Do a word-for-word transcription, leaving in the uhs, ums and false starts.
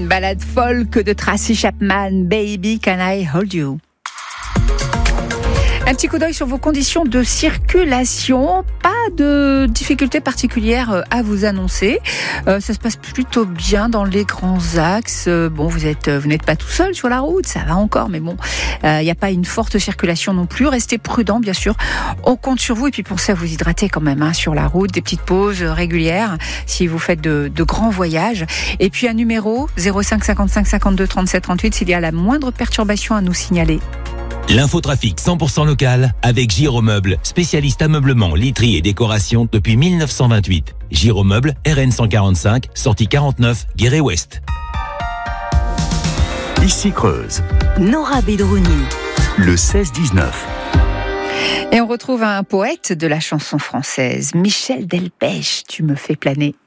une balade folk de Tracy Chapman, Baby Can I Hold You. Un petit coup d'œil sur vos conditions de circulation. Pas de difficultés particulières à vous annoncer. Euh, ça se passe plutôt bien dans les grands axes. Euh, bon, vous êtes, vous n'êtes pas tout seul sur la route, ça va encore, mais bon, il euh, n'y a pas une forte circulation non plus. Restez prudents, bien sûr. On compte sur vous et puis pensez à vous hydrater quand même hein, sur la route. Des petites pauses régulières si vous faites de, de grands voyages. Et puis un numéro zéro cinq cinquante-cinq cinquante-deux trente-sept trente-huit s'il y a la moindre perturbation à nous signaler. L'infotrafic cent pour cent local avec Giromeuble, spécialiste ameublement, literie et décoration depuis mille neuf cent vingt-huit. Giromeuble, R N cent quarante-cinq, sortie quarante-neuf, Guéret-Ouest. Ici Creuse. Nora Bedrouni. Le seize dix-neuf. Et on retrouve un poète de la chanson française, Michel Delpech, Tu me fais planer.